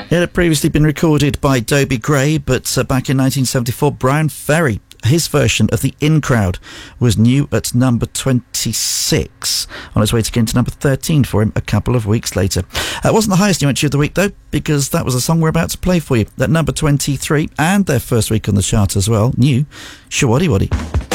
It had previously been recorded by Dobie Gray, but back in 1974, Bryan Ferry, his version of the In Crowd, was new at number 26, on its way to getting to number 13 for him a couple of weeks later. It wasn't the highest new entry of the week, though, because that was a song we're about to play for you. At number 23, and their first week on the chart as well, new Showaddywaddy.